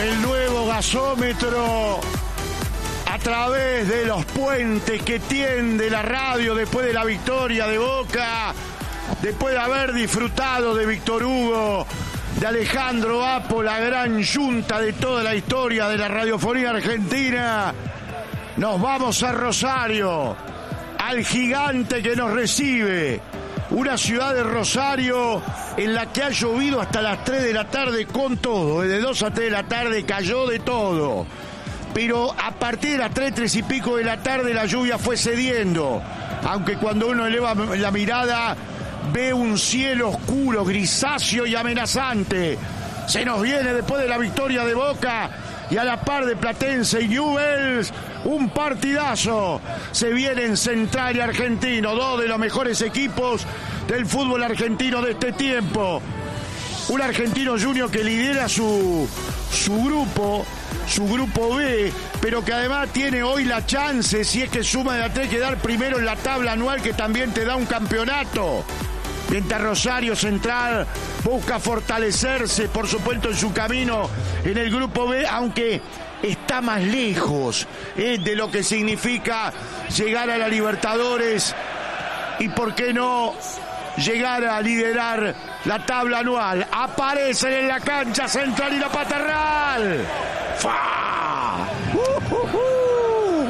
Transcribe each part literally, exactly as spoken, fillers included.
el nuevo gasómetro a través de los puentes que tiende la radio después de la victoria de Boca, después de haber disfrutado de Víctor Hugo, de Alejandro Apo, la gran yunta de toda la historia de la radiofonía argentina. Nos vamos a Rosario, al gigante que nos recibe. Una ciudad de Rosario en la que ha llovido hasta las tres de la tarde con todo. De dos a tres de la tarde cayó de todo. Pero a partir de las tres, tres y pico de la tarde la lluvia fue cediendo. Aunque cuando uno eleva la mirada ve un cielo oscuro, grisáceo y amenazante. Se nos viene después de la victoria de Boca y a la par de Platense y Newell's un partidazo. Se viene en Central y Argentino, dos de los mejores equipos del fútbol argentino de este tiempo. Un Argentino Junior que lidera su, su grupo, su grupo B, pero que además tiene hoy la chance, si es que suma de la tres, quedar primero en la tabla anual, que también te da un campeonato. Mientras Rosario Central busca fortalecerse, por supuesto, en su camino en el grupo B, aunque está más lejos eh, de lo que significa llegar a la Libertadores y, por qué no, llegar a liderar la tabla anual. Aparecen en la cancha Central y la Paternal. ¡Fa! ¡Uh, uh, uh!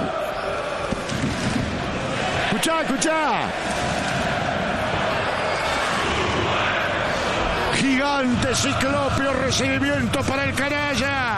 Escuchá, escuchá. Gigante ciclopio, recibimiento para el canalla.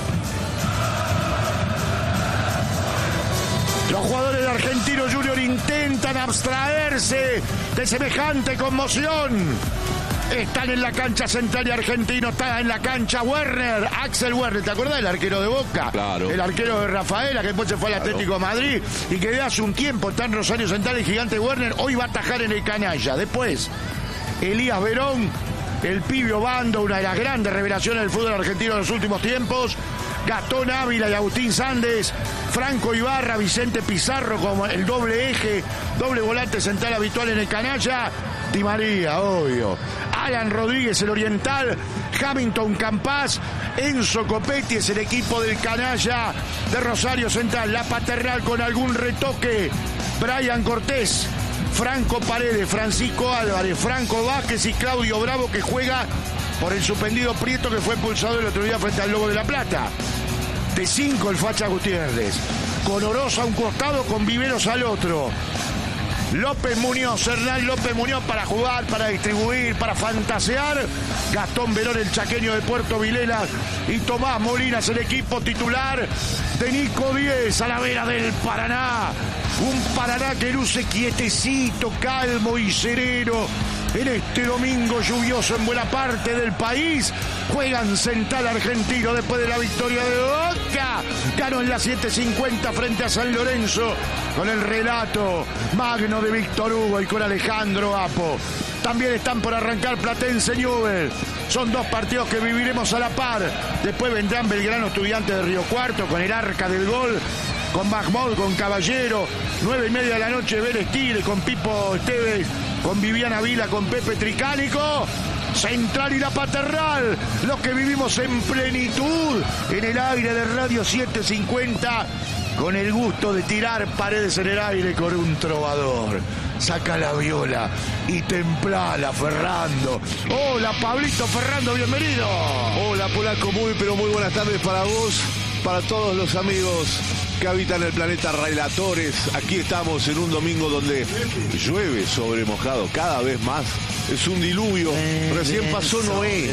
Los jugadores de Argentino Junior intentan abstraerse de semejante conmoción. Están en la cancha Central y Argentino, está en la cancha Werner, Axel Werner, ¿te acordás del arquero de Boca? Claro. El arquero de Rafaela, que después se fue al Claro. Atlético de Madrid y que de hace un tiempo está en Rosario Central. El gigante Werner hoy va a atajar en el canalla. Después, Elías Verón, el pibe Obando, una de las grandes revelaciones del fútbol argentino en los últimos tiempos. Gastón Ávila y Agustín Sández, Franco Ibarra, Vicente Pizarro como el doble eje, doble volante central habitual en el canalla. Di María, obvio. Alan Rodríguez, el oriental. Hamilton Campás. Enzo Copetti es el equipo del canalla de Rosario Central. La Paternal con algún retoque. Brian Cortés, Franco Paredes, Francisco Álvarez, Franco Vázquez y Claudio Bravo, que juega por el suspendido Prieto, que fue expulsado el otro día frente al Lobo de la Plata. De cinco el Facha Gutiérrez. Con Oroza a un costado, con Viveros al otro. López Muñoz, Hernán López Muñoz para jugar, para distribuir, para fantasear. Gastón Verón, el chaqueño de Puerto Vilela, y Tomás Molinas, el equipo titular de Nico Díez, a la vera del Paraná. Un Paraná que luce quietecito, calmo y sereno en este domingo lluvioso en buena parte del país. Juegan Central Argentino después de la victoria de Boca. Ganó en la siete cincuenta frente a San Lorenzo con el relato magno de Víctor Hugo y con Alejandro Apo. También están por arrancar Platense Newell's. Son dos partidos que viviremos a la par. Después vendrán Belgrano Estudiantes de Río Cuarto con el arca del gol, con Mahmoud, con Caballero. Nueve y media de la noche Vélez Tigre con Pipo Esteves, con Viviana Vila, con Pepe Tricánico. Central y la Paternal, los que vivimos en plenitud en el aire de Radio setecientos cincuenta, con el gusto de tirar paredes en el aire con un trovador. Saca la viola y templala, Ferrando. Hola, Pablito Ferrando, bienvenido. Hola, Polaco, muy pero muy buenas tardes para vos, para todos los amigos que habitan el planeta Relatores. Aquí estamos en un domingo donde llueve sobre mojado cada vez más. Es un diluvio. Recién pasó Noé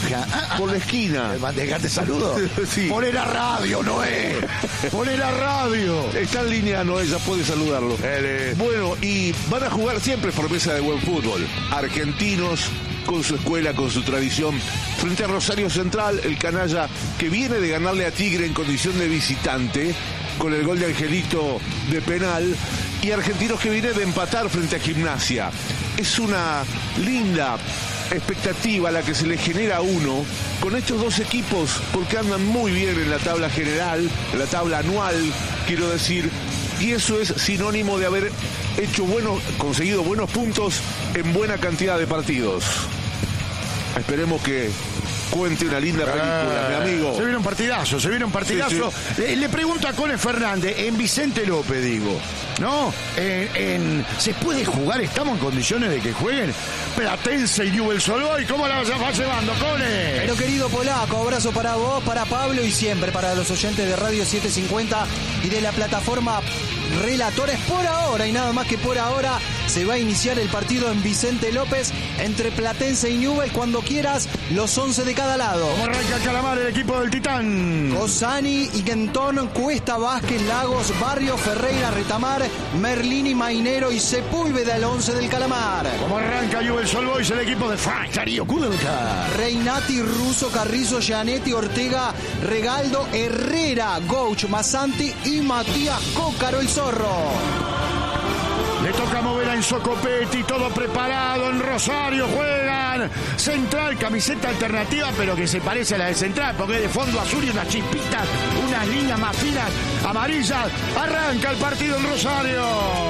por la esquina. ¿Dejate saludo? Sí. Poné la radio, Noé. Poné la radio. Está en línea Noé, ya puede saludarlo. Dale. Bueno, y van a jugar siempre promesa de buen fútbol. Argentinos, con su escuela, con su tradición, frente a Rosario Central, el canalla que viene de ganarle a Tigre en condición de visitante, con el gol de Angelito de penal, y Argentinos que viene de empatar frente a Gimnasia. Es una linda expectativa la que se le genera a uno con estos dos equipos, porque andan muy bien en la tabla general, en la tabla anual, quiero decir, y eso es sinónimo de haber hecho buenos, conseguido buenos puntos en buena cantidad de partidos. Esperemos que cuente una linda película, eh, mi amigo. Se viene un partidazo, se viene un partidazo. Sí, sí. Le, le pregunto a Cone Fernández, en Vicente López, digo, ¿no? En, en, ¿se puede jugar? ¿Estamos en condiciones de que jueguen Platense y Newell's Old Boys? ¿Cómo la va llevando, Cone? Pero querido polaco, abrazo para vos, para Pablo y siempre para los oyentes de Radio setecientos cincuenta y de la plataforma Relatores. Por ahora y nada más que por ahora se va a iniciar el partido en Vicente López entre Platense y Newell's. Cuando quieras, los once de cada lado. ¿Cómo arranca el Calamar, el equipo del Titán? Cosani, Iquentón, Cuesta, Vázquez, Lagos, Barrio, Ferreira, Retamar, Merlini, Mainero y Sepúlveda, el once del Calamar. ¿Cómo arranca Newell's Old Boys, el equipo de Frank Darío Kudelka? Reinati, Russo, Carrizo, Gianetti, Ortega, Regaldo, Herrera, Gouch, Masanti y Matías Cócaro, el Zorro. Le toca mover a Enzo Copetti, todo preparado en Rosario, juegan Central, camiseta alternativa, pero que se parece a la de Central, porque es de fondo azul y unas chispitas, unas líneas más finas, amarillas. Arranca el partido en Rosario.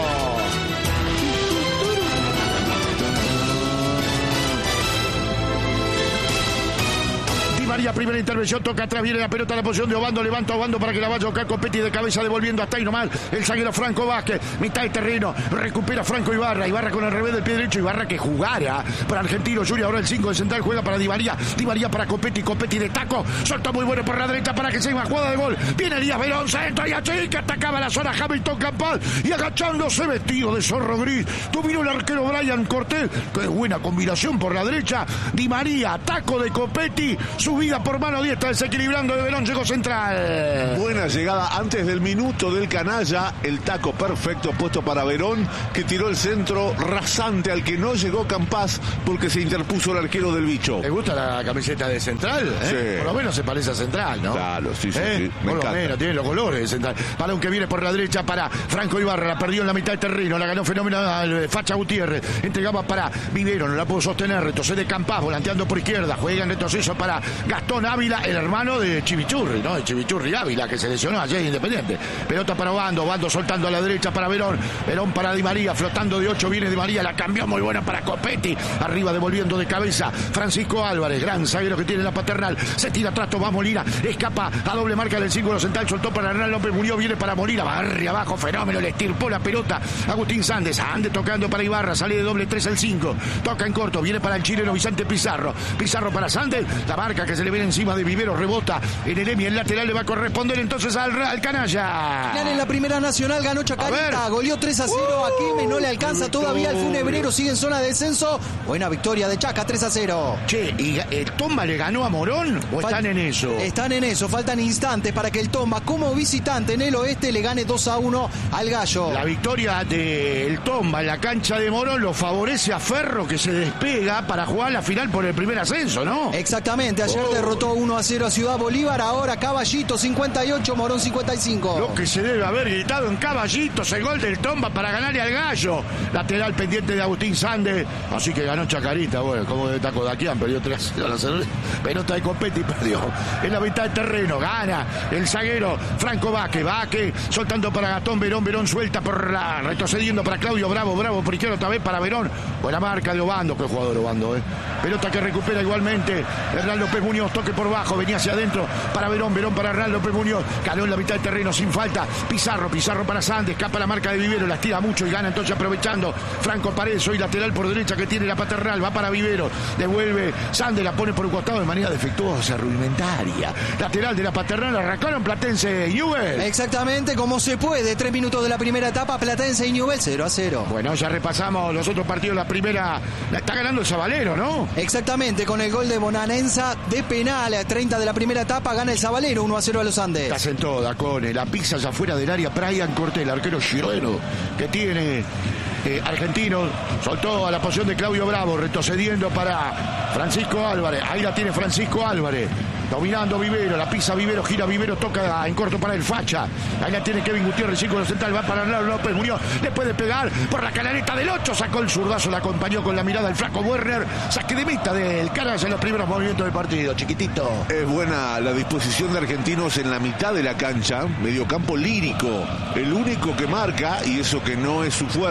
María, primera intervención, toca atrás, viene la pelota a la posición de Obando, levanta Obando para que la vaya a tocar Copetti de cabeza, devolviendo hasta ahí nomás el zaguero Franco Vázquez, mitad de terreno, recupera Franco Ibarra, Ibarra con el revés del pie derecho, Ibarra que jugara para Argentino Junior, ahora el cinco de Central juega para Di María, Di María para Copetti, Copetti de taco, solta muy bueno por la derecha para que se iba jugada de gol, viene Elías Verón, centro y así que atacaba la zona Hamilton Campal y agachándose vestido de zorro gris, dominó el arquero Brian Cortés, que buena combinación por la derecha, Di María, taco de Copetti, subida por mano diestra, desequilibrando de Verón, llegó Central. Buena llegada antes del minuto del canalla, el taco perfecto puesto para Verón, que tiró el centro rasante al que no llegó Campás porque se interpuso el arquero del bicho. ¿Te gusta la camiseta de Central? ¿Eh? Sí. Por lo menos se parece a Central, ¿no? Claro, sí, sí, ¿Eh? sí. Me por encanta. lo menos tiene los colores de Central. Balón que viene por la derecha para Franco Ibarra, la perdió en la mitad del terreno, la ganó fenomenal Facha Gutiérrez, entregaba para Vivero, no la pudo sostener, retrocede Campás, volanteando por izquierda, juega en retroceso para Gastón Ávila, el hermano de Chivichurri, ¿no? De Chivichurri Ávila, que se lesionó ayer en Independiente. Pelota para Obando, Obando soltando a la derecha para Verón, Verón para Di María, flotando de ocho, viene Di María, la cambió muy buena para Copetti, arriba devolviendo de cabeza Francisco Álvarez, gran zaguero que tiene la paternal, se tira atrás Tomás Molina, escapa a doble marca del círculo central, soltó para Hernán López Muñoz, viene para Molina, barre abajo, fenómeno, le estirpó la pelota Agustín Sández, Ande tocando para Ibarra, sale de doble tres el cinco, toca en corto, viene para el chileno Vicente Pizarro, Pizarro para Sández, la marca que se le viene encima de Vivero, rebota en el Emi, el lateral le va a corresponder entonces al, al canalla. Gana en la Primera Nacional, ganó Chacarita, goleó tres a cero, uh, a Quilmes no le alcanza todavía el Funebrero, sigue en zona de descenso, buena victoria de Chaca, tres a cero. Che, ¿y el Tomba le ganó a Morón o Fal- están en eso? Están en eso, faltan instantes para que el Tomba como visitante en el oeste le gane dos a uno al Gallo. La victoria del Tomba en la cancha de Morón lo favorece a Ferro, que se despega para jugar la final por el primer ascenso, ¿no? Exactamente, ayer oh. derrotó uno a cero a Ciudad Bolívar, ahora Caballito cincuenta y ocho, Morón cincuenta y cinco. Lo que se debe haber gritado en Caballitos, el gol del Tomba para ganarle al Gallo. Lateral pendiente de Agustín Sández, así que ganó Chacarita, bueno, como de Taco Daquián, perdió tres a cero la cerveza. Pelota de Copetti, perdió en la mitad del terreno, gana el zaguero Franco Vázquez, Vázquez soltando para Gastón Verón, Verón suelta por la, retrocediendo para Claudio Bravo, Bravo por izquierda otra vez para Verón, buena marca de Obando, que jugador Obando, eh. Pelota que recupera igualmente Hernán López Muñoz, toque por bajo, venía hacia adentro para Verón, Verón para Hernán López Muñoz, ganó en la mitad del terreno sin falta, Pizarro, Pizarro para Sández, escapa la marca de Vivero, la estira mucho y gana entonces aprovechando Franco Paredes, hoy lateral por derecha que tiene la paternal, va para Vivero, devuelve Sández, la pone por un costado de manera defectuosa, rudimentaria, lateral de la paternal, arrancaron Platense y Newell's. Exactamente como se puede, tres minutos de la primera etapa, Platense y Newell's cero a cero. Bueno, ya repasamos los otros partidos, la primera, la está ganando el Zabalero, ¿no? Exactamente, con el gol de Bonanenza de penal, treinta de la primera etapa, gana el Zabalero uno a cero a los Andes. Estás en toda, Cone, la pizza ya fuera del área, Brian Cortés, el arquero chileno que tiene eh, argentino, soltó a la posición de Claudio Bravo, retrocediendo para Francisco Álvarez, ahí la tiene Francisco Álvarez, dominando Vivero, la pisa Vivero, gira Vivero, toca en corto para el Facha, ahí la tiene Kevin Gutiérrez, círculo central, va para Hernán López Muñoz, le puede pegar por la canaleta del ocho, sacó el zurdazo, la acompañó con la mirada el flaco Werner, saque de meta del Caras en los primeros movimientos del partido, chiquitito. Es buena la disposición de Argentinos en la mitad de la cancha, mediocampo lírico, el único que marca, y eso que no es su fuerte,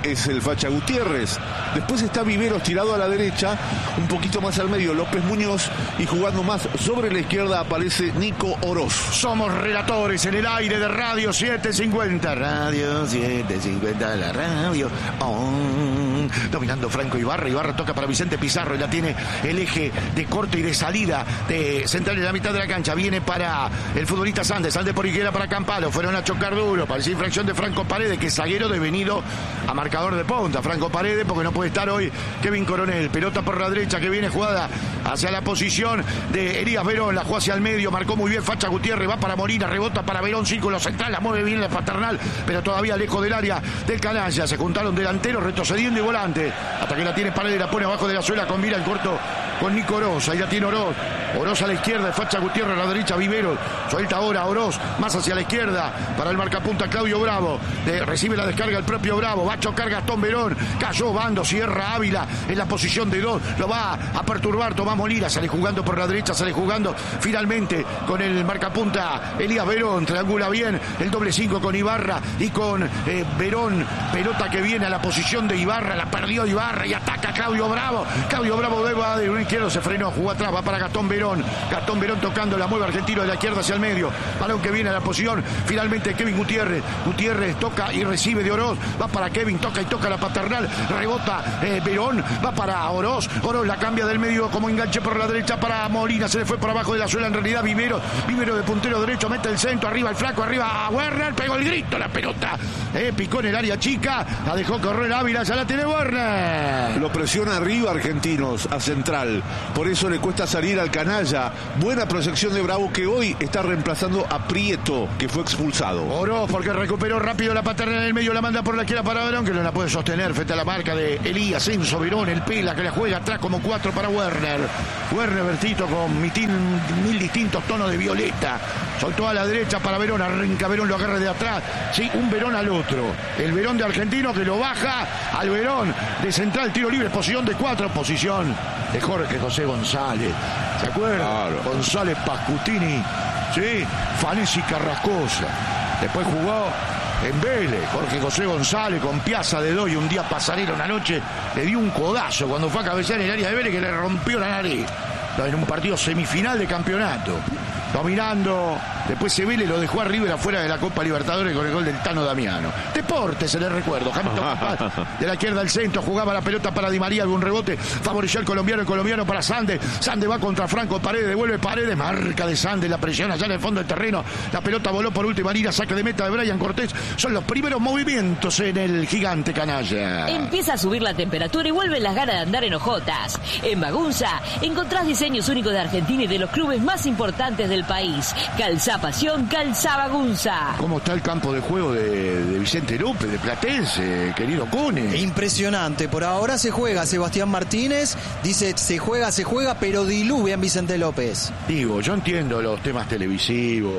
es el Facha Gutiérrez. Después está Viveros tirado a la derecha, un poquito más al medio López Muñoz, y jugando más sobre la izquierda aparece Nico Oroz. Somos relatores en el aire de Radio setecientos cincuenta. Radio setecientos cincuenta, la radio. Oh. Dominando Franco Ibarra. Ibarra toca para Vicente Pizarro y la tiene el eje de corte y de salida de central en la mitad de la cancha. Viene para el futbolista Sandes. Sandes por izquierda para Campalo. Fueron a chocar duro. Parecía infracción de Franco Paredes, que es zaguero devenido a marcador de punta. Franco Paredes, porque no puede estar hoy Kevin Coronel. Pelota por la derecha que viene jugada hacia la posición de Elías Verón. La jugó hacia el medio. Marcó muy bien Facha Gutiérrez. Va para Molina. Rebota para Verón. Círculo central. La mueve bien la Paternal, pero todavía lejos del área del canalla. Se juntaron delanteros, retrocediendo y volante. Hasta que la tiene Paredes. La pone abajo de la suela. Combina el corto con Nico Oroz. Ahí la tiene Oroz. Oroz a la izquierda. Facha Gutiérrez a la derecha. Viveros. Suelta ahora Oroz. Más hacia la izquierda. Para el marcapunta Claudio Bravo. De, recibe la descarga el propio Bravo. Va a chocar Gastón Verón. Cayó Bando. Cierra Ávila en la posición de dos. Lo va a perturbar Tomás Molina. Sale jugando por la derecha. Sale jugando finalmente con el marcapunta Elías Verón. Triangula bien el doble cinco con Ibarra y con eh, Verón. Pelota que viene a la posición de Ibarra. La perdió Ibarra y ataca Claudio Bravo. Claudio Bravo deba de un izquierdo. Se frenó. Jugó atrás. Va para Gastón Verón. Gastón Verón tocando. La mueve Argentino de la izquierda hacia el medio. Balón que viene a la posición finalmente Kevin Gutiérrez. Gutiérrez toca y recibe de Oroz. Va para Kevin. Toca y toca la Paternal. Rebota eh, Verón. Va para Oroz. Oroz la cambia del medio como enganche por la derecha para Molina. Se le fue por abajo de la suela. En realidad Vivero. Vivero de puntero derecho. Mete el centro. Arriba el flaco. Arriba a Werner. Pegó el grito. La pelota eh, picó en el área chica. La dejó correr Ávila. Ya la tiene Werner. Lo presiona arriba Argentinos a central. Por eso le cuesta salir al canalla. Buena proyección de Bravo, que hoy está reemplazando a Prieto, que fue expulsado. Oroz, porque recuperó rápido la Paternal en el medio. La manda por la izquierda para Verón, que no la puede sostener frente a la marca de Elías Enzo Verón. El Pela que la juega atrás como cuatro para Werner. Werner Bertito con mitin, mil distintos tonos de violeta. Soltó a la derecha para Verón. Arranca Verón, lo agarra de atrás. Sí, un Verón al otro. El Verón de Argentino que lo baja al Verón de central. Tiro libre, posición de cuatro. Posición de Jorge José González. ¿Se acuerdan? Claro. González Pascutini. Sí, Fanesi Carrascosa. Después jugó en Vélez, Jorge José González con Piazza de dos, y un día Pasarela una noche le dio un codazo cuando fue a cabecear en el área de Vélez, que le rompió la nariz en un partido semifinal de campeonato. Dominando, después se Vélez lo dejó a River afuera de la Copa Libertadores con el gol del Tano Damiano. Deportes, se le recuerdo. Hamilton de la izquierda al centro, jugaba la pelota para Di María, algún rebote, favoreció al colombiano, el colombiano para Sandes. Sandes va contra Franco Paredes, devuelve Paredes, marca de Sandes, la presión allá en el fondo del terreno. La pelota voló por última línea, saque de meta de Brian Cortés. Son los primeros movimientos en el gigante canalla. Empieza a subir la temperatura y vuelven las ganas de andar en hojotas. En Bagunza encontrás diseños únicos de Argentina y de los clubes más importantes del país. Calzá Pasión, Calzá Bagunza. ¿Cómo está el campo de juego de, de Vicente López, de Platense, querido Cune? Impresionante. Por ahora se juega Sebastián Martínez. Dice, se juega, se juega, pero diluvia en Vicente López. Digo, yo entiendo los temas televisivos,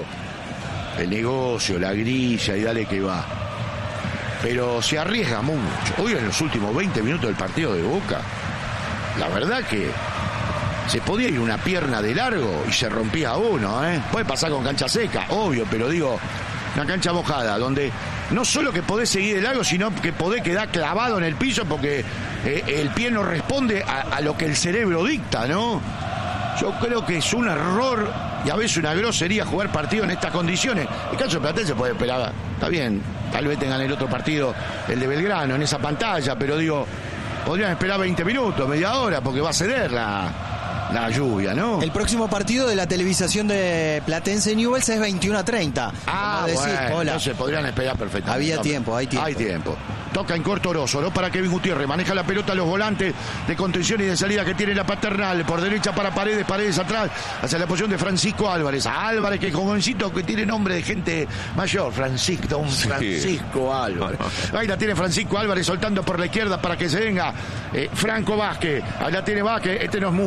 el negocio, la grilla y dale que va. Pero se arriesga mucho. Hoy en los últimos veinte minutos del partido de Boca, la verdad que se podía ir una pierna de largo y se rompía uno, ¿eh? Puede pasar con cancha seca, obvio, pero digo, una cancha mojada, donde no solo que podés seguir de largo, sino que podés quedar clavado en el piso porque eh, el pie no responde a, a lo que el cerebro dicta, ¿no? Yo creo que es un error y a veces una grosería jugar partido en estas condiciones. El caso de Platense puede esperar, está bien, tal vez tengan el otro partido, el de Belgrano, en esa pantalla, pero digo, podrían esperar veinte minutos, media hora, porque va a ceder la... la lluvia, ¿no? El próximo partido de la televisación de Platense Newell's es veintiuno a treinta. Ah, decir, bueno, hola. Entonces podrían esperar perfectamente. Había no, tiempo, hay tiempo. Hay tiempo. Toca en corto Oroz, Oroz para Kevin Gutiérrez, maneja la pelota los volantes de contención y de salida que tiene la Paternal, por derecha para Paredes, Paredes atrás, hacia la posición de Francisco Álvarez. Álvarez, que jovencito que tiene nombre de gente mayor, Francisco, don Francisco sí. Álvarez. Ahí la tiene Francisco Álvarez soltando por la izquierda para que se venga eh, Franco Vázquez. Ahí la tiene Vázquez, este no es mudo, este habla.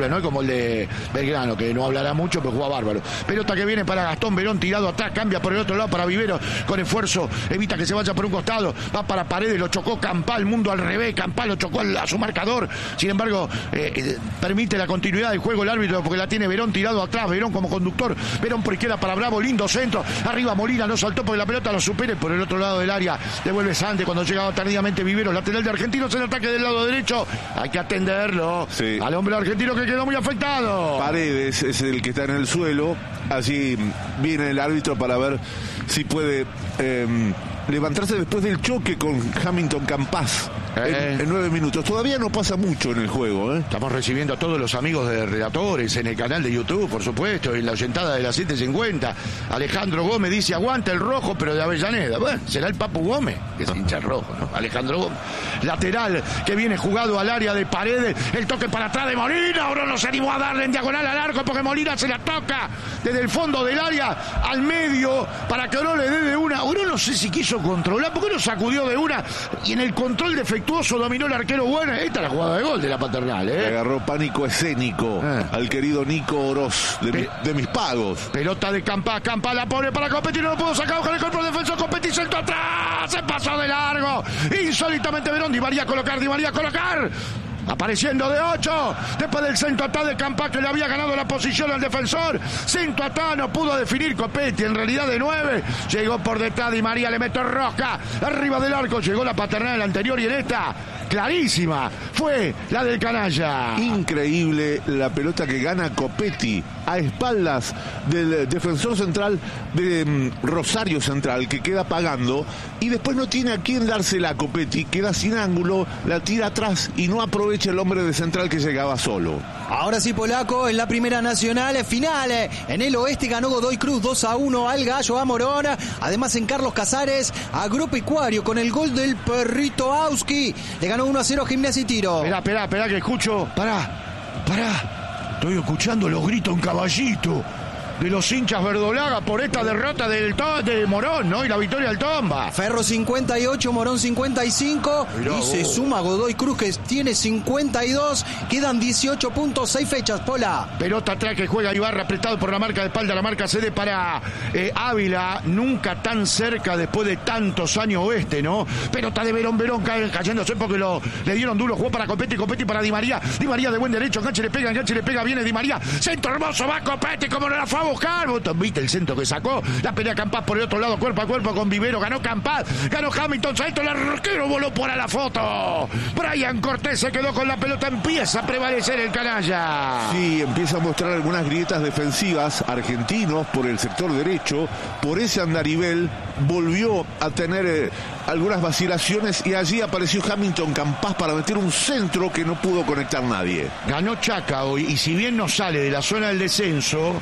habla, no es como el de Belgrano, que no hablará mucho, pero juega bárbaro. Pelota que viene para Gastón Verón, tirado atrás, cambia por el otro lado para Vivero, con esfuerzo, evita que se vaya por un costado, va para Paredes, lo chocó Campal, mundo al revés, Campal lo chocó a su marcador, sin embargo, eh, eh, permite la continuidad del juego el árbitro, porque la tiene Verón tirado atrás, Verón como conductor, Verón por izquierda para Bravo, lindo centro, arriba Molina, no saltó porque la pelota lo supere, por el otro lado del área, devuelve Sante cuando llegaba tardíamente Vivero, lateral de Argentinos en ataque del lado derecho, hay que atenderlo, sí. Al hombre argentino que quedó muy afectado. Paredes es el que está en el suelo, allí viene el árbitro para ver si puede eh, levantarse después del choque con Hamilton Campas. Eh. En, en nueve minutos. Todavía no pasa mucho en el juego, ¿eh? Estamos recibiendo a todos los amigos de Relatores en el canal de YouTube, por supuesto, en la oyentada de las siete cincuenta. Alejandro Gómez dice, aguanta el rojo, pero de Avellaneda. Bueno, será el Papu Gómez, que se hincha el rojo, ¿no? Alejandro Gómez. Lateral, que viene jugado al área de Paredes. El toque para atrás de Molina. Ahora no se animó a darle en diagonal al arco, porque Molina se la toca desde el fondo del área al medio, para que Oro le dé de una. Oro no sé si quiso controlar, porque no sacudió de una, y en el control defectuoso dominó el arquero bueno. Esta es la jugada de gol de la Paternal, ¿eh? Agarró pánico escénico eh. al querido Nico Oroz, de, mi, de mis pagos. Pelota de Campa, Campa la pone para Copetti, no lo pudo sacar con el cuerpo defensor, Copetti saltó atrás, se pasó de largo, insólitamente Verón, Di María colocar, Di María colocar. Apareciendo de ocho, después del centro atrás de Campa, que le había ganado la posición al defensor. Centro atrás, no pudo definir Copetti, en realidad de nueve. Llegó por detrás, Di María le mete rosca, arriba del arco, llegó la Paternal en la anterior, y en esta, clarísima, fue la del canalla. Increíble la pelota que gana Copetti a espaldas del defensor central de um, Rosario Central, que queda pagando, y después no tiene a quién dársela a Copetti, queda sin ángulo, la tira atrás y no aprovecha el hombre de Central que llegaba solo. Ahora sí, Polaco, en la primera nacional, final, en el oeste ganó Godoy Cruz dos a uno al Gallo, a Morón, además en Carlos Casares, Agropecuario con el gol del Perrito Auski, le ganó uno a cero Gimnasia y Tiro. Esperá, esperá, esperá que escucho, pará, pará, estoy escuchando los gritos en Caballito de los hinchas verdolaga por esta derrota del to- de Morón, ¿no? Y la victoria del Tomba. Ferro cincuenta y ocho, Morón cincuenta y cinco. Mirá, y vos. Se suma Godoy Cruz, que tiene cincuenta y dos. Quedan dieciocho puntos, seis fechas, Pola. Pelota atrás que juega Ibarra, apretado por la marca de espalda. La marca cede para eh, Ávila. Nunca tan cerca después de tantos años oeste, ¿no? Pelota de Verón, Verón cae, cayéndose porque lo, le dieron duro. Jugó para Copetti, Copetti para Di María. Di María de buen derecho. Enganche le pega, enganche le pega. Viene Di María. Centro hermoso, va Copetti como no la fue a buscar. ¿Viste el centro que sacó? La pelea Campas por el otro lado, cuerpo a cuerpo con Vivero. Ganó Campas, ganó Hamilton. Salto, el arquero voló por a la foto. Brian Cortés se quedó con la pelota. Empieza a prevalecer el canalla. Sí, empieza a mostrar algunas grietas defensivas. Argentinos por el sector derecho. Por ese andarivel volvió a tener eh, algunas vacilaciones, y allí apareció Hamilton Campas para meter un centro que no pudo conectar nadie. Ganó Chaca hoy, y si bien no sale de la zona del descenso,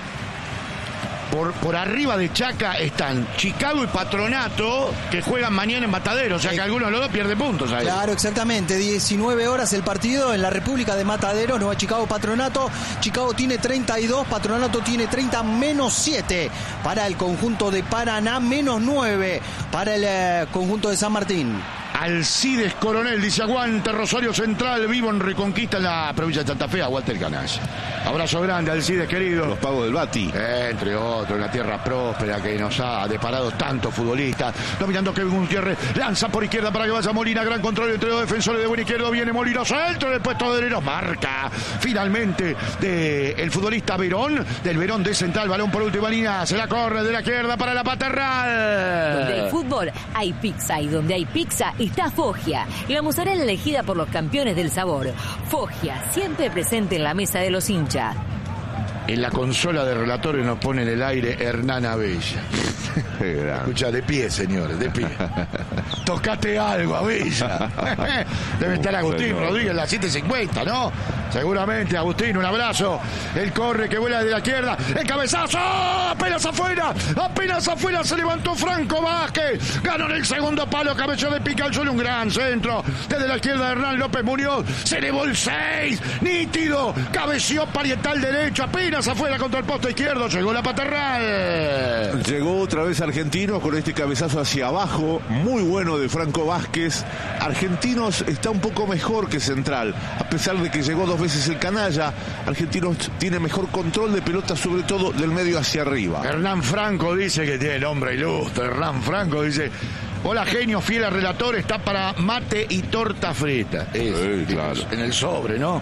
Por, por arriba de Chaca están Chicago y Patronato, que juegan mañana en Matadero, o sea que alguno de los dos pierde puntos ahí. Claro, exactamente, diecinueve horas el partido en la República de Matadero, Nueva Chicago, Patronato. Chicago tiene treinta y dos, Patronato tiene treinta, menos siete para el conjunto de Paraná, menos nueve para el eh, conjunto de San Martín. Alcides Coronel dice aguante Rosario Central, vivo en Reconquista en la provincia de Santa Fe, aguante el canalla. Abrazo grande, Alcides querido. Los pagos del Bati. Eh, entre otros, en la tierra próspera que nos ha deparado tantos futbolistas. Dominando Kevin Gutiérrez, lanza por izquierda para que vaya Molina, gran control entre los defensores de buen izquierdo, viene Molina, centro del puesto de derecho, marca finalmente de el futbolista Verón, del Verón de Central, balón por última línea, se la corre de la izquierda para la Paternal. Donde hay fútbol, hay pizza, y donde hay pizza, está Foggia, la mozzarella elegida por los campeones del sabor. Foggia, siempre presente en la mesa de los hinchas. En la consola de relatores nos pone en el aire Hernán Abella. Escucha, de pie, señores, de pie. Tocate algo, Abella. Debe estar Agustín Rodríguez en la siete cincuenta, ¿no? Seguramente, Agustín, un abrazo. Él corre, que vuela de la izquierda. El cabezazo, apenas afuera. Apenas afuera se levantó Franco Vázquez. Ganó en el segundo palo, cabeceó de pica al suelo. Un gran centro. Desde la izquierda, Hernán López Muñoz. Se elevó el seis. Nítido. Cabeció parietal derecho. Apenas Argentinas afuera contra el poste izquierdo. Llegó la Paternal. Llegó otra vez Argentinos con este cabezazo hacia abajo, muy bueno de Franco Vázquez. Argentinos está un poco mejor que Central, a pesar de que llegó dos veces el canalla. Argentinos tiene mejor control de pelota, sobre todo del medio hacia arriba. Hernán Franco dice que tiene nombre ilustre. Hernán Franco dice: hola, genio, fiel al relator, está para mate y torta frita. Es, sí, claro. En el sobre, ¿no?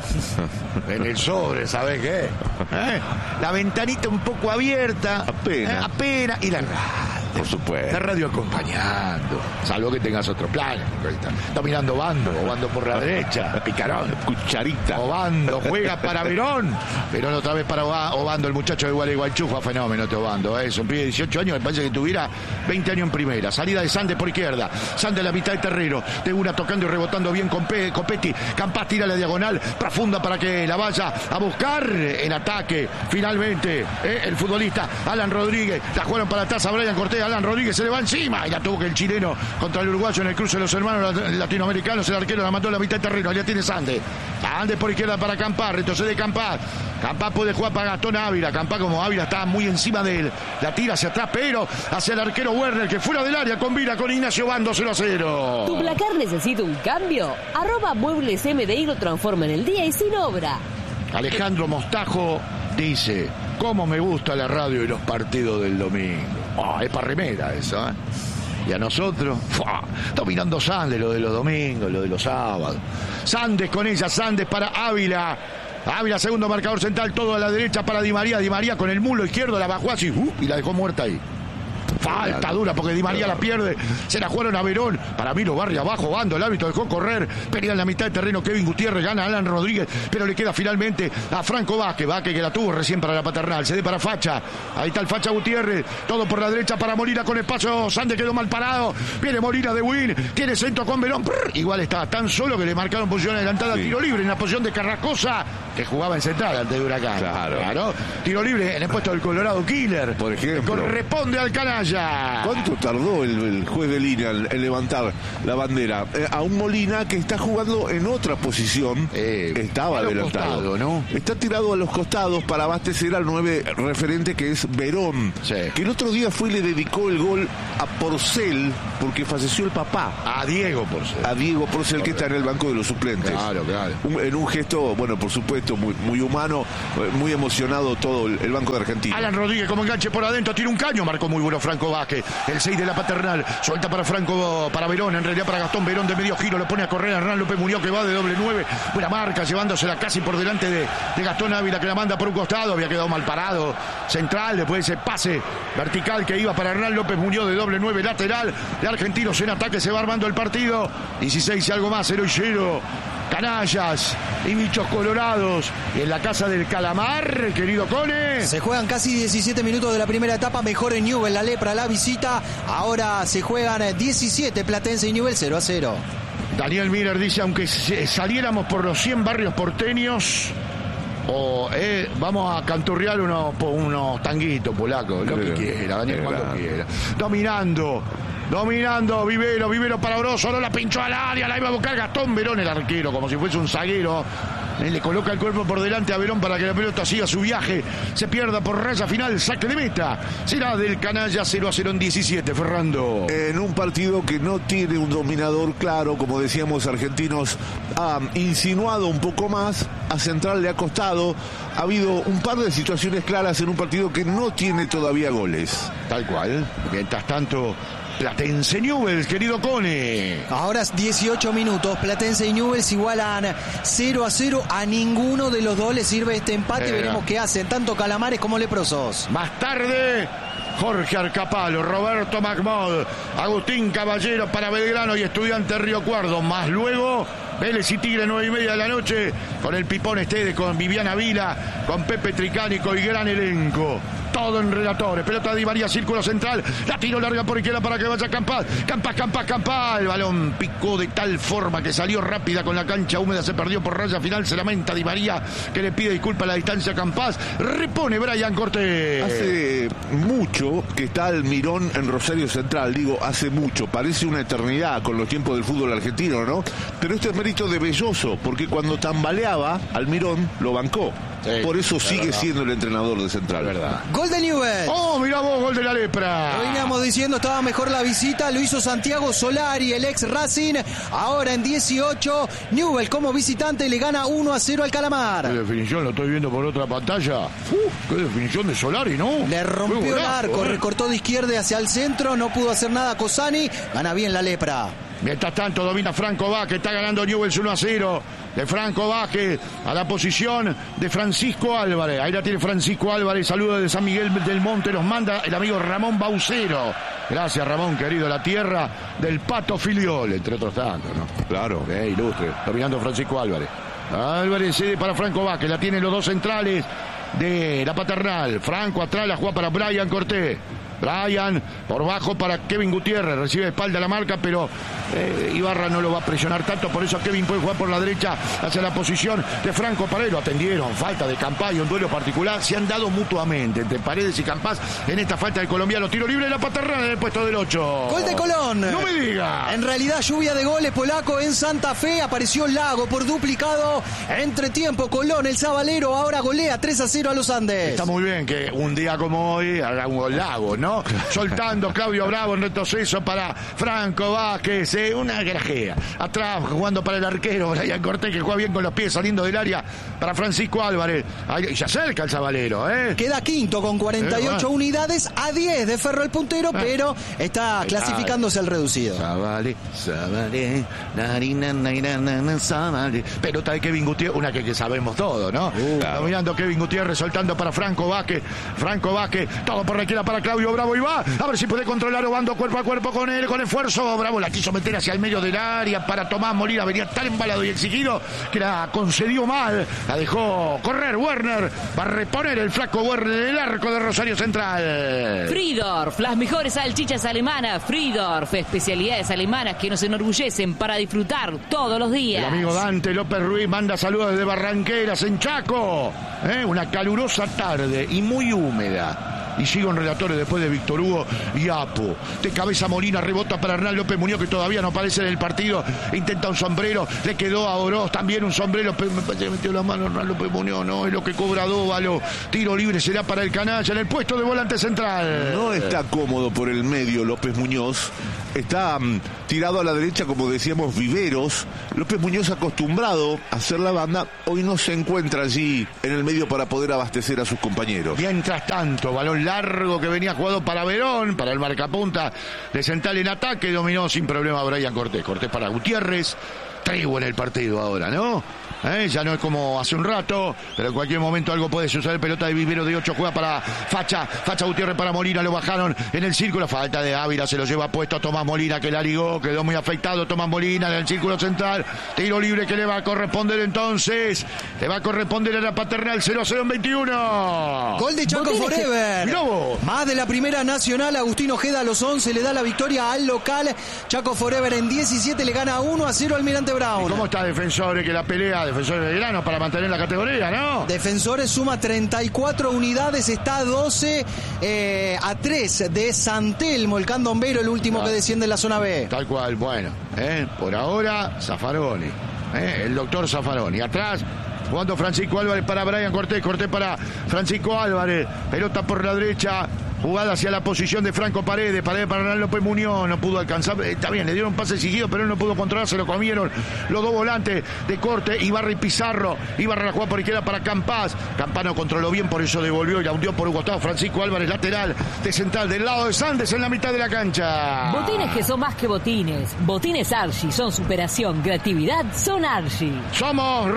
En el sobre, ¿sabés qué? ¿Eh? La ventanita un poco abierta. Apenas. ¿eh? Apenas. Y la radio. Por supuesto. La radio acompañando. Salvo que tengas otro plan. Está mirando Bando, o Bando por la derecha. Picarón. Cucharita. Obando juega para Verón. Verón otra vez para Obando, el muchacho de Gualeguaychú. Fue fenómeno este Obando. Es un pibe de dieciocho años, me parece que tuviera veinte años en primera. Salida de Sande por izquierda. Sande a la mitad de terreno. Tegura tocando y rebotando bien con Copetti. Campás tira la diagonal profunda para que la vaya a buscar en ataque. Finalmente, eh, el futbolista Alan Rodríguez. La jugaron para atrás a Brian Cortés. Alan Rodríguez se le va encima y la tuvo que el chileno contra el uruguayo en el cruce de los hermanos latinoamericanos. El arquero la mandó a la mitad de terreno. Allá tiene Sande. Sande por izquierda para Campás. Retrocede Campás. Campás puede jugar para Gastón Ávila. Campás, como Ávila está muy encima de él, la tira hacia atrás, pero hacia el arquero Werner, que fuera del área combina con Ignacio Bando. Cero a cero. ¿Tu placar necesita un cambio? Arroba Muebles M D I lo transforma en el día y sin obra. Alejandro Mostajo dice: cómo me gusta la radio y los partidos del domingo. Oh, es para remera eso, ¿eh? Y a nosotros, ¡fua! Dominando Sandes, lo de los domingos, lo de los sábados. Sandes con ella, Sandes para Ávila. Ávila, segundo marcador central, todo a la derecha para Di María. Di María con el mulo izquierdo, la bajó así uh, y la dejó muerta ahí. Falta dura porque Di María la pierde. Se la jugaron a Verón. Para mí lo barre abajo. Bando, el árbitro dejó correr. Pelea en la mitad de terreno. Kevin Gutiérrez gana a Alan Rodríguez. Pero le queda finalmente a Franco Vázquez. Vázquez que la tuvo recién para la Paternal. Se dé para Facha. Ahí está el Facha Gutiérrez. Todo por la derecha para Molina con espacio. Sande quedó mal parado. Viene Molina de Win. Tiene centro con Verón. Brr, igual está tan solo que le marcaron posición adelantada. Sí. Tiro libre en la posición de Carrascosa, que jugaba en central antes de Huracán. Claro. claro. Tiro libre en el puesto del Colorado Killer. Por ejemplo. Corresponde al canalla. ¿Cuánto tardó el, el juez de línea en, en levantar la bandera? Eh, a un Molina que está jugando en otra posición. Eh, estaba adelantado. Costado, ¿no? Está tirado a los costados para abastecer al nueve referente, que es Verón. Sí. Que el otro día fue y le dedicó el gol a Porcel porque falleció el papá. A Diego Porcel. A Diego Porcel, que está en el banco de los suplentes. Claro, claro. Un, en un gesto, bueno, por supuesto, muy, muy humano, muy emocionado todo el, el banco de Argentina. Alan Rodríguez como enganche por adentro, tira un caño, marcó muy bueno Franco Vázquez. El seis de la Paternal, suelta para Franco, para Verón, en realidad para Gastón Verón de medio giro, lo pone a correr a Hernán López Muñoz, que va de doble nueve, buena marca, llevándosela casi por delante de, de Gastón Ávila, que la manda por un costado, había quedado mal parado, central, después ese pase vertical que iba para Hernán López Muñoz de doble nueve, lateral, de Argentinos en ataque, se va armando el partido, dieciséis y algo más, cero y cero. Canallas y bichos colorados en la casa del Calamar, querido Cone. Se juegan casi diecisiete minutos de la primera etapa, mejor en Newell, la Lepra, la visita. Ahora se juegan diecisiete, Platense y Newell, cero a cero. Daniel Miller dice: aunque saliéramos por los cien barrios porteños, o eh, vamos a canturrear unos, unos tanguitos polacos, lo que quiera, Daniel, cuando quiera. Dominando. Dominando, Vivero, Vivero para Orozo, no la pinchó al área, la iba a buscar Gastón Verón, el arquero, como si fuese un zaguero. Él le coloca el cuerpo por delante a Verón para que la pelota siga su viaje, se pierda por raya final, saque de meta. Será del canalla, cero a cero en diecisiete, Ferrando. En un partido que no tiene un dominador claro, como decíamos, Argentinos ha insinuado un poco más, a Central le ha costado. Ha habido un par de situaciones claras en un partido que no tiene todavía goles. Tal cual. Mientras tanto, Platense Newell's, querido Cone. Ahora dieciocho minutos, Platense y Newell's igualan cero a cero. A ninguno de los dos les sirve este empate. Era. Veremos qué hacen, tanto Calamares como Leprosos. Más tarde, Jorge Arcapalo, Roberto Macmod, Agustín Caballero para Belgrano y Estudiante Río Cuarto. Más luego, Vélez y Tigre, nueve y media de la noche, con el Pipón Estede, con Viviana Vila, con Pepe Tricánico y gran elenco. Todo en relatores. Pelota de Di María, círculo central. La tiro larga por izquierda para que vaya Campás. Campás, Campás, Campás. El balón picó de tal forma que salió rápida con la cancha húmeda. Se perdió por raya final. Se lamenta Di María, que le pide disculpas a la distancia a Campás. Repone Brian Cortés. Hace mucho que está Almirón en Rosario Central. Digo, hace mucho. Parece una eternidad con los tiempos del fútbol argentino, ¿no? Pero esto es mérito de Belloso, porque cuando tambaleaba, Almirón lo bancó. Sí, Por eso sigue verdad. siendo el entrenador de Central. Verdad. Gol de Newell's. Oh, mirá vos, gol de la lepra. Lo veníamos diciendo, estaba mejor la visita, lo hizo Santiago Solari, el ex Racing. Ahora en dieciocho, Newell's como visitante le gana uno a cero al Qué Calamar. definición, lo estoy viendo por otra pantalla. Uh, qué definición de Solari, ¿no? Le rompió Qué el golazo, arco, eh. recortó de izquierda hacia el centro, no pudo hacer nada Cosani, gana bien la lepra. Mientras tanto domina Franco Vázquez, está ganando Newell's uno a cero. De Franco Vázquez a la posición de Francisco Álvarez. Ahí la tiene Francisco Álvarez. Saludos de San Miguel del Monte. Nos manda el amigo Ramón Baucero. Gracias, Ramón, querido. La tierra del Pato Filiol, entre otros tantos, ¿no? Claro. Eh, ilustre. Dominando Francisco Álvarez. Álvarez cede para Franco Vázquez. La tienen los dos centrales de la Paternal. Franco atrás, la juega para Brian Cortés. Brian por bajo para Kevin Gutiérrez, recibe de espalda la marca, pero eh, Ibarra no lo va a presionar tanto, por eso Kevin puede jugar por la derecha hacia la posición de Franco Paredes. Lo atendieron, falta de Campayo, un duelo particular, se han dado mutuamente entre Paredes y Campás en esta falta del colombiano. Tiro libre de la Paternal en el puesto del ocho. Gol de Colón. No me diga. En realidad lluvia de goles polaco en Santa Fe, apareció Lago por duplicado. Entre tiempo Colón, el sabalero, ahora golea tres a cero a los Andes. Está muy bien que un día como hoy haga un gol Lago, ¿no? Soltando Claudio Bravo en retroceso para Franco Vázquez, eh, una grajea. Atrás jugando para el arquero Brian Cortés, que juega bien con los pies saliendo del área para Francisco Álvarez. Ahí se acerca el sabalero, ¿eh? Queda quinto con cuarenta y ocho Eh, unidades, a diez de Ferro el puntero, Eh. pero está clasificándose el reducido. Sabale, Sabale, narina, narina, narina, Sabale. Pelota de Kevin Gutiérrez, una que, que sabemos todo, ¿no? Uh, claro. Dominando Kevin Gutiérrez, soltando para Franco Vázquez. Franco Vázquez, todo por la izquierda para Claudio Bravo y va. A ver si puede controlar Obando cuerpo a cuerpo con él, con esfuerzo. Bravo la quiso meter hacia el medio del área para Tomás Molina. Venía tan embalado y exigido que la concedió mal. La dejó correr Werner. Va a reponer el flaco Werner en el arco de Rosario Central. Fridorf, las mejores salchichas alemanas. Fridorf, especialidades alemanas que nos enorgullecen para disfrutar todos los días. El amigo Dante López Ruiz manda saludos desde Barranqueras, en Chaco. ¿Eh? Una calurosa tarde y muy húmeda. Y sigo en relatores después de Víctor Hugo y Apo. De cabeza Molina, rebota para Hernán López Muñoz, que todavía no aparece en el partido. Intenta un sombrero, le quedó a Oroz también un sombrero, pero me parece que metió la mano Hernán López Muñoz, no es lo que cobra Dóvalo. Tiro libre será para el canalla en el puesto de volante central. No está cómodo por el medio López Muñoz. Está um, tirado a la derecha, como decíamos, Viveros. López Muñoz, acostumbrado a hacer la banda, hoy no se encuentra allí en el medio para poder abastecer a sus compañeros. Mientras tanto, balón largo que venía jugado para Verón, para el marcapunta de Central en ataque, dominó sin problema Brian Cortés. Cortés para Gutiérrez, tregua en el partido ahora, ¿no? ¿Eh? Ya no es como hace un rato, pero en cualquier momento algo puede suceder. Pelota de Vivero de ocho, juega para Facha, Facha Gutiérrez para Molina, lo bajaron en el círculo, falta de Ávila, se lo lleva puesto a Tomás Molina, que la ligó, quedó muy afectado Tomás Molina en el círculo central, tiro libre que le va a corresponder entonces, le va a corresponder a la Paternal. Cero a cero en veintiuno. Gol de Chaco Botines que- Forever. Mirá vos. Más de la primera nacional, Agustín Ojeda a los once le da la victoria al local. Chaco Forever en diecisiete le gana uno a cero al Almirante Brown. ¿Cómo está Defensores que la pelea? Defensores de Belgrano para mantener la categoría, ¿no? Defensores suma treinta y cuatro unidades, está doce eh, a tres de San Telmo, el candombero, el último Claro. que desciende en la zona B. Tal cual, bueno, ¿eh? Por ahora, Zaffaroni, ¿eh? El doctor Zaffaroni. Atrás, jugando Francisco Álvarez para Brian Cortés, Cortés para Francisco Álvarez, pelota por la derecha, jugada hacia la posición de Franco Paredes, Paredes para Hernán López Muñoz, no pudo alcanzar, está bien, le dieron un pase exigido, pero él no pudo controlar, se lo comieron los dos volantes de corte, Ibarra y Pizarro. Ibarra la juega por izquierda para Campás, Campano controló bien, por eso devolvió y la hundió por un costado. Francisco Álvarez, lateral de Central, del lado de Sandes, en la mitad de la cancha. Botines que son más que botines. Botines Archie son superación, creatividad, son Archie. Somos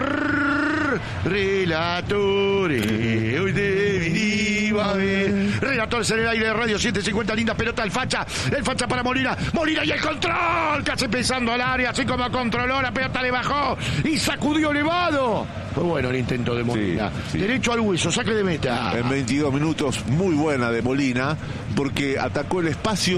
relatores, hoy te vinimos a ver. Relatores en el aire de Radio setecientos cincuenta, linda pelota del Facha, el Facha para Molina, Molina y el control, casi pensando al área, así como controló, la pelota le bajó y sacudió elevado. Fue bueno el intento de Molina, Sí, sí. derecho al hueso, saque de meta. En veintidós minutos, muy buena de Molina, porque atacó el espacio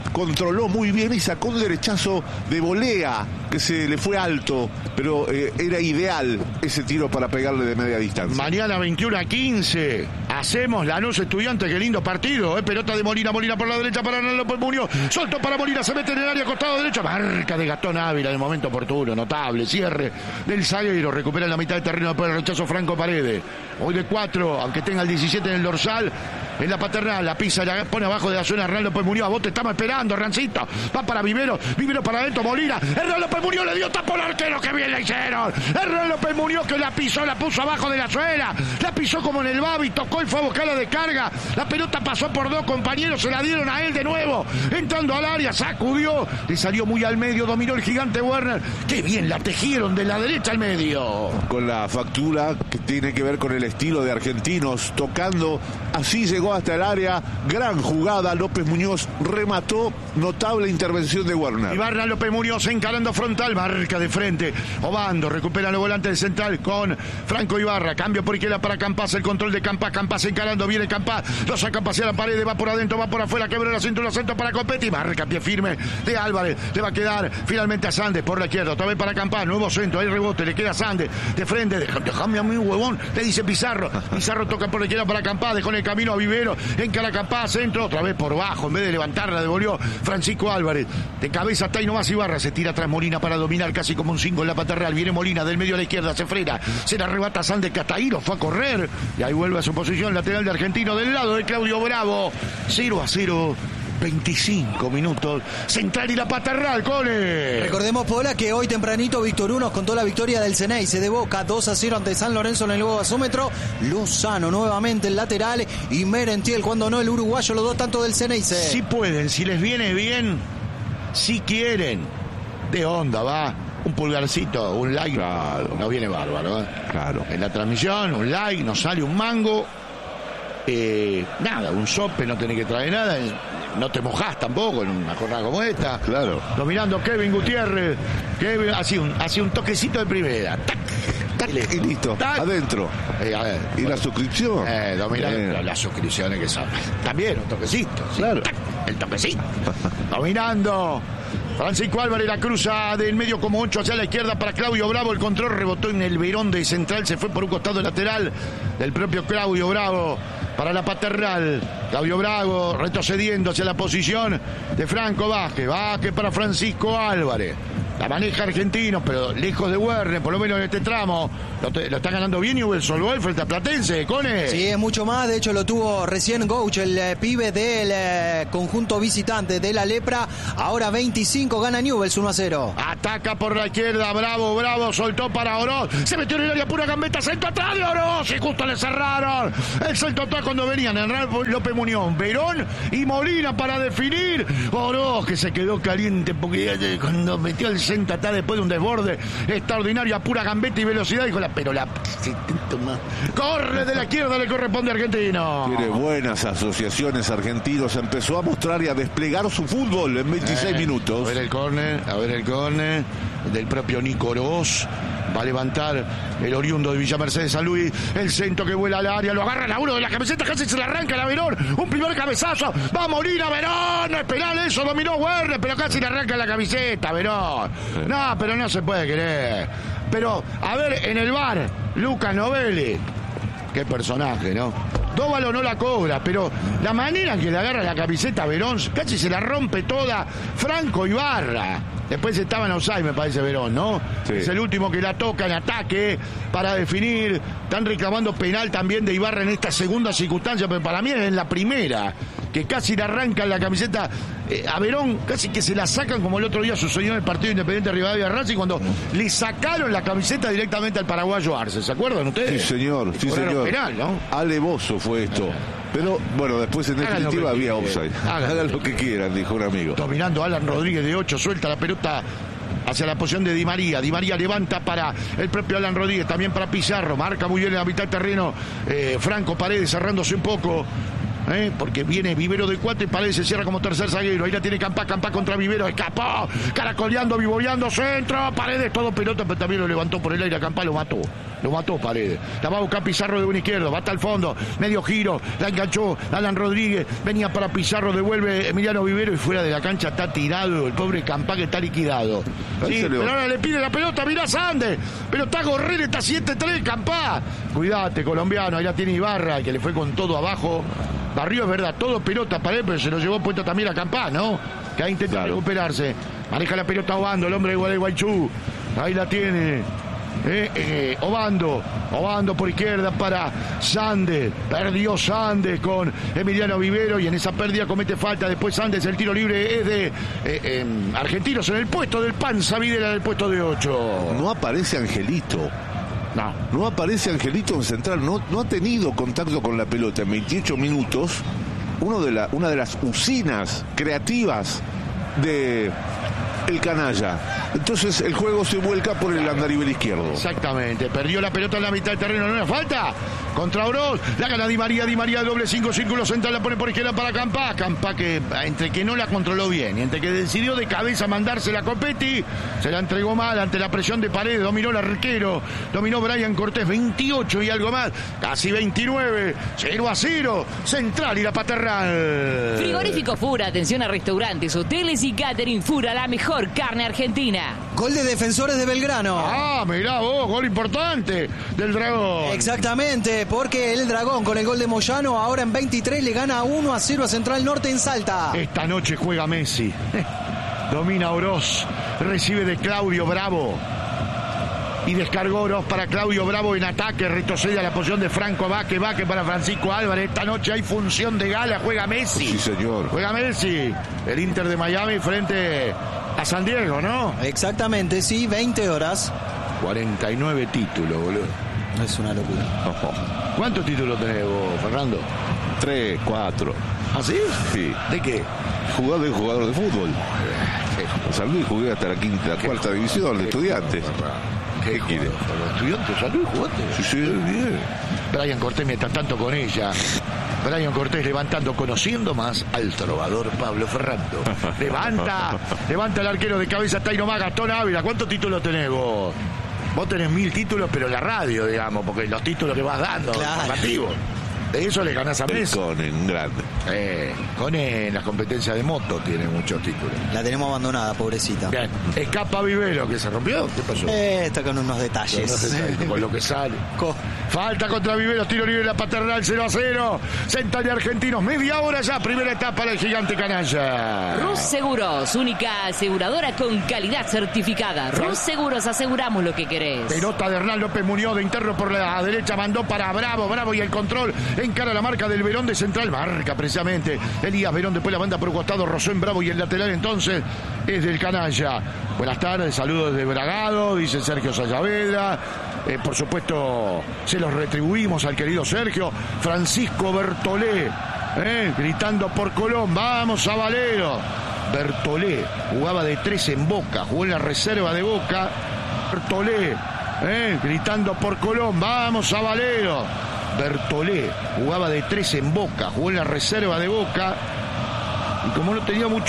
controló muy bien y sacó un derechazo de volea que se le fue alto, pero eh, era ideal ese tiro para pegarle de media distancia. Mañana veintiuno a quince hacemos Lanús Estudiantes, qué lindo partido, eh, pelota de Molina, Molina por la derecha para Hernán López Muñoz, soltó para Molina, se mete en el área, costado derecho, marca de Gastón Ávila en el momento oportuno, notable, cierre del zaguero, recupera en la mitad del terreno después del rechazo Franco Paredes, hoy de cuatro, aunque tenga el diecisiete en el dorsal, en la paternal, la pisa, la pone abajo de la zona Hernán López Muñoz, a vos te estamos esperando, Rancito, va para Vivero, Vivero para adentro, Molina, Hernán López Muñoz le dio tapo al arquero, que bien le hicieron, Hernán López Muñoz que la pisó, la puso abajo de la suela, la pisó como en el Babi, tocó y fue a buscar la descarga, la pelota pasó por dos compañeros, se la dieron a él de nuevo, entrando al área, sacudió, le salió muy al medio, dominó el gigante Werner, qué bien la tejieron de la derecha al medio. Con la factura que tiene que ver con el estilo de Argentinos, tocando, así llegó hasta el área, gran jugada, López Muñoz remató, notable intervención de Werner. Y Barna López Muñoz encarando frontal, marca de frente, Obando, recupera el volante del central con Franco Ibarra, cambio por izquierda para Campas, el control de Campas, Campas encarando, viene Campas, lo saca hacia la pared, va por adentro, va por afuera, quebra la cintura, centro para Copetti, marca pie firme de Álvarez, le va a quedar finalmente a Sandes por la izquierda, otra vez para Campas, nuevo centro, hay rebote, le queda a Sandes, de frente, déjame a mí huevón, le dice Pizarro, Pizarro toca por la izquierda para Campas, dejó en el camino a Vivero, encara Campas, centro, otra vez por bajo, en vez de levantarla, devolvió Francisco Álvarez, de cabeza está y nomás Ibarra, se tira atrás Molina para dominar casi como un cinco en la paternal, viene Molina del medio a la izquierda, se frena, se la arrebata Sandes, Cataíro fue a correr, y ahí vuelve a su posición lateral de Argentino del lado de Claudio Bravo, cero a cero. veinticinco minutos, Central y la Paternal, Cole. Recordemos, Pola, que hoy tempranito Víctor Hugo nos contó la victoria del Ceneice de Boca, dos a cero ante San Lorenzo en el nuevo gasómetro. Lozano nuevamente el lateral y Merentiel, cuando no, el uruguayo, los dos tanto del Ceneice. Si pueden, si les viene bien, si quieren, de onda, va. Un pulgarcito, un like, claro. Nos viene bárbaro, ¿eh? Claro. En la transmisión, un like, nos sale un mango. Eh, nada, un sope, no tenés que traer nada, no te mojás tampoco en una jornada como esta. Claro. Dominando Kevin Gutiérrez, Kevin hacía un, hacía un toquecito de primera. Tac, tac, y listo, tac. Adentro. Eh, a ver, ¿Y bueno, la suscripción? Eh, dominando eh. las suscripciones que son. También un toquecito. ¿Sí? Claro. Tac, el toquecito. Dominando. Francisco Álvarez la cruza del medio como ocho hacia la izquierda para Claudio Bravo. El control rebotó en el verón de Central. Se fue por un costado lateral del propio Claudio Bravo para la Paternal. Claudio Bravo retrocediendo hacia la posición de Franco Vázquez. Vázquez para Francisco Álvarez. La maneja Argentino, pero lejos de Werner, por lo menos en este tramo. Lo, te, lo está ganando bien Newell's Old Boys frente a Platense, Cone. Sí, es mucho más. De hecho, lo tuvo recién Gouch, el eh, pibe del eh, conjunto visitante de la Lepra. Ahora veinticinco, gana Newell's uno a cero. Ataca por la izquierda, Bravo, Bravo, soltó para Oroz. Se metió en el área, pura gambeta, centro atrás de Oroz. Y justo le cerraron. El centro atrás cuando venían Hernán López Muñoz, Verón y Molina para definir. Oroz, que se quedó caliente porque cuando metió el centro atrás después de un desborde extraordinario, a pura gambeta y velocidad, dijo la pero la corre de la izquierda, le corresponde a Argentino. Tiene buenas asociaciones Argentinos, empezó a mostrar y a desplegar su fútbol en veintiséis eh, minutos. A ver el córner, a ver el córner del propio Nico Oroz. Va a levantar el oriundo de Villa Mercedes San Luis. El centro que vuela al área. Lo agarra a uno de la camiseta. Casi se le arranca a Verón. Un primer cabezazo. Va Molina, Verón. No es penal eso. Dominó Werner. Pero casi le arranca la camiseta, Verón. No, pero no se puede creer. Pero, a ver, en el bar, Lucas Novelli. Qué personaje, ¿no? Dóvalo no la cobra, pero la manera en que le agarra la camiseta a Verón, casi se la rompe toda Franco Ibarra. Después estaba en offside, me parece, Verón, ¿no? Sí. Es el último que la toca en ataque para definir. Están reclamando penal también de Ibarra en esta segunda circunstancia, pero para mí es en la primera, que casi le arrancan la camiseta eh, a Verón, casi que se la sacan como el otro día sucedió en el partido Independiente Rivadavia Racing, cuando le sacaron la camiseta directamente al paraguayo Arce. ¿Se acuerdan ustedes? Sí, señor, sí, señor. Penal, ¿no? Alevoso fue esto. Pero, bueno, después en definitiva había offside. Hagan, Hagan lo que quieran, dijo un amigo. Dominando Alan Rodríguez de ocho, suelta la pelota hacia la posición de Di María. Di María levanta para el propio Alan Rodríguez, también para Pizarro. Marca muy bien en la mitad del terreno. Eh, Franco Paredes cerrándose un poco. ¿eh? Porque viene Vivero de cuatro y Paredes se cierra como tercer zaguero. Ahí la tiene Campá, Campá contra Vivero, escapó, caracoleando, vivoreando, centro, Paredes, todo pelota, pero también lo levantó por el aire a Campá, lo mató. Lo mató Paredes. La va a buscar Pizarro de un izquierdo. Va hasta el fondo. Medio giro. La enganchó Alan Rodríguez. Venía para Pizarro. Devuelve Emiliano Vivero. Y fuera de la cancha está tirado. El pobre Campá que está liquidado. Sí, pero ahora le pide la pelota. Mirá Sande. Pero está Gorrera. Está siete tres Campá. Cuídate, colombiano. Ahí la tiene Ibarra. Que le fue con todo abajo. Barrio es verdad. Todo pelota para él. Pero se lo llevó puesto también a Campá, ¿no? Que ahí intenta claro. recuperarse. Maneja la pelota Obando. El hombre de Gualeguaychú. Ahí la tiene. Eh, eh, Obando, Obando por izquierda para Sande, perdió Sande con Emiliano Vivero y en esa pérdida comete falta. Después Sandes, el tiro libre es de eh, eh, Argentinos en el puesto del Panza Videla en el puesto de ocho. No aparece Angelito. No. No aparece Angelito en central, no, no ha tenido contacto con la pelota en veintiocho minutos. Uno de la, una de las usinas creativas de el canalla. Entonces el juego se vuelca por el andarivel izquierdo. Exactamente, perdió la pelota en la mitad del terreno, no era falta. Contra Oroz, la gana Di María, Di María doble cinco, círculo central, la pone por izquierda para Campá. Campá que entre que no la controló bien y entre que decidió de cabeza mandarse la Copetti, se la entregó mal ante la presión de Paredes, dominó el arquero, dominó Brian Cortés, veintiocho y algo más, casi veintinueve, cero a cero, Central y la Paternal. Frigorífico Fura, atención a restaurantes, hoteles y catering. Fura, la mejor carne argentina. Gol de Defensores de Belgrano. Ah, mirá vos, gol importante del Dragón. Exactamente, porque el Dragón con el gol de Moyano ahora en veintitrés le gana uno a cero a Central Norte en Salta. Esta noche juega Messi. Domina Oroz, recibe de Claudio Bravo. Y descargó Oroz para Claudio Bravo en ataque, retrocede a la posición de Franco Vázquez, Vázquez para Francisco Álvarez. Esta noche hay función de gala, juega Messi. Sí, señor. Juega Messi, el Inter de Miami frente a San Diego, ¿no? Exactamente, sí, veinte horas. cuarenta y nueve títulos, boludo. Es una locura. Oh. ¿Cuántos títulos tenés vos, Fernando? Tres, cuatro. ¿Ah, sí? Sí. ¿De qué? Jugador de jugador de fútbol. En San Luis jugué hasta la quinta, la cuarta división de Estudiantes. ¿Qué, ¿Qué quiere? ¿Los estudiantes de San Luis jugaste? Sí, sí, bien. Brian Cortés mientras tanto con ella. Brian Cortés levantando, conociendo más al trovador Pablo Ferrando. Levanta, levanta el arquero de cabeza Tairo Más, Gastón Ávila. ¿Cuántos títulos tenés vos? Vos tenés mil títulos, pero en la radio, digamos, porque los títulos que vas dando, claro. Formativos. De eso le ganás a Messi. Con un grande. Eh, con en las competencias de moto tiene muchos títulos. La tenemos abandonada, pobrecita. Bien. Escapa Vivero, que se rompió. ¿Qué pasó? Eh, está con unos detalles. Con, unos detalles, con lo que sale. Falta contra Vivero, tiro libre de la Paternal, cero a cero. Central de Argentinos, media hora ya, primera etapa del gigante canalla. Rus Seguros, única aseguradora con calidad certificada. Rus Seguros, aseguramos lo que querés. Pelota de Hernán López Muñoz de interno por la derecha, mandó para Bravo, Bravo y el control. Encara la marca del Verón de Central, marca precisamente Elías Verón, después la banda por un costado, Rosén Bravo y el lateral entonces es del canalla. Buenas tardes, saludos de Bragado, dice Sergio Sayavedra. Eh, por supuesto, se los retribuimos al querido Sergio. Francisco Bertolé, eh, gritando por Colón, vamos a Valero. Bertolé jugaba de tres en Boca, jugó en la reserva de Boca. Bertolé, eh, gritando por Colón, vamos a Valero. Bertolé jugaba de tres en Boca, jugó en la reserva de Boca y como no tenía mucho